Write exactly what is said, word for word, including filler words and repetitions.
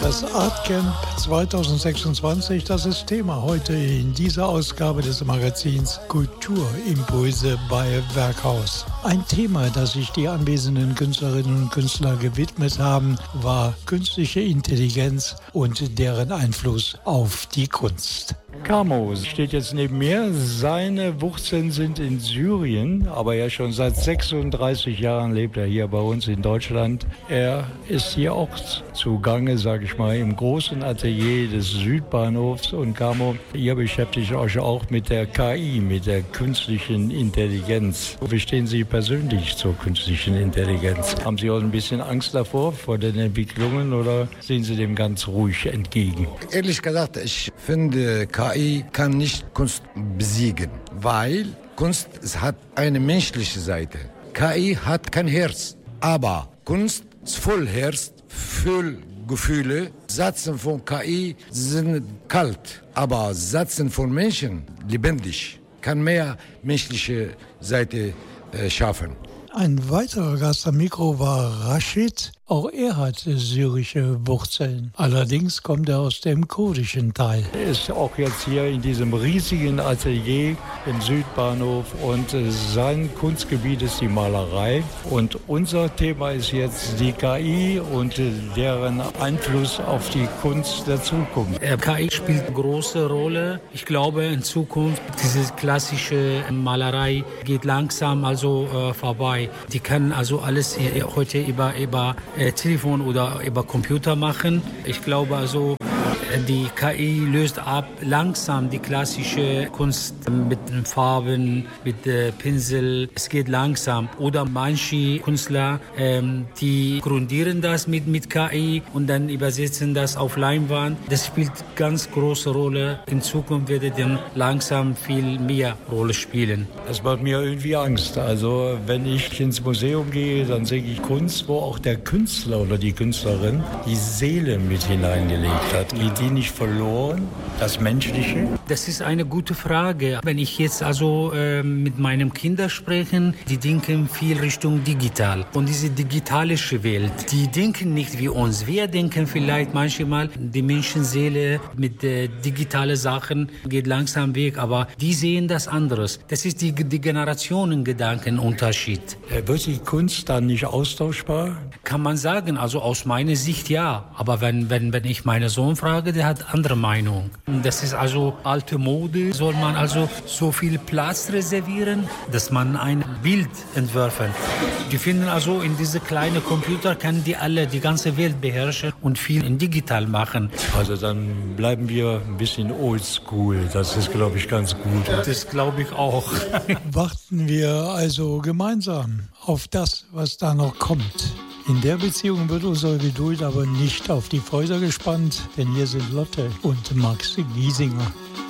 Das Artcamp zwanzig sechsundzwanzig, das ist Thema heute in dieser Ausgabe des Magazins Kulturimpulse bei Werkhaus. Ein Thema, das sich die anwesenden Künstlerinnen und Künstler gewidmet haben, war künstliche Intelligenz und deren Einfluss auf die Kunst. Camo steht jetzt neben mir. Seine Wurzeln sind in Syrien, aber ja schon seit sechsunddreißig Jahren lebt er hier bei uns in Deutschland. Er ist hier auch zugange, sage ich mal, im großen Atelier des Südbahnhofs. Und Camo, ihr beschäftigt euch auch mit der K I, mit der künstlichen Intelligenz. Wie stehen Sie persönlich zur künstlichen Intelligenz? Haben Sie auch ein bisschen Angst davor, vor den Entwicklungen, oder sehen Sie dem ganz ruhig entgegen? Ehrlich gesagt, ich finde, K I kann nicht Kunst besiegen, weil Kunst es hat eine menschliche Seite. K I hat kein Herz, aber Kunst ist voll Herz, voll Gefühle. Sätze von K I sind kalt, aber Sätze von Menschen lebendig, kann mehr menschliche Seite äh, schaffen. Ein weiterer Gast am Mikro war Rashid. Auch er hat syrische Wurzeln. Allerdings kommt er aus dem kurdischen Teil. Er ist auch jetzt hier in diesem riesigen Atelier im Südbahnhof und sein Kunstgebiet ist die Malerei. Und unser Thema ist jetzt die K I und deren Einfluss auf die Kunst der Zukunft. K I spielt eine große Rolle. Ich glaube, in Zukunft diese klassische Malerei geht langsam also äh, vorbei. Die können also alles heute über, über äh, Telefon oder über Computer machen. Ich glaube also, die K I löst ab langsam die klassische Kunst mit den Farben, mit äh, Pinsel. Es geht langsam. Oder manche Künstler, ähm, die grundieren das mit, mit K I und dann übersetzen das auf Leinwand. Das spielt ganz große Rolle. In Zukunft wird es dann langsam viel mehr Rolle spielen. Das macht mir irgendwie Angst. Also wenn ich ins Museum gehe, dann sehe ich Kunst, wo auch der Künstler oder die Künstlerin die Seele mit hineingelegt hat. Geht die nicht verloren, das Menschliche? Das ist eine gute Frage. Wenn ich jetzt also äh, mit meinen Kindern spreche, die denken viel Richtung digital. Und diese digitalische Welt, die denken nicht wie uns. Wir denken vielleicht manchmal, die Menschenseele mit äh, digitalen Sachen geht langsam weg, aber die sehen das anderes. Das ist die, die Generationengedankenunterschied. Äh, wird die Kunst dann nicht austauschbar? Kann man sagen, also aus meiner Sicht ja. Aber wenn, wenn, wenn ich meinen Sohn frage, der hat andere Meinung. Das ist also alte Mode. Soll man also so viel Platz reservieren, dass man ein Bild entwerfen. Die finden also, in diese kleinen Computer kann die alle die ganze Welt beherrschen und viel in digital machen. Also dann bleiben wir ein bisschen oldschool. Das ist, glaube ich, ganz gut. Das glaube ich auch. Warten wir also gemeinsam auf das, was da noch kommt. In der Beziehung wird unsere Geduld aber nicht auf die Folter gespannt, denn hier sind Lotte und Max Giesinger.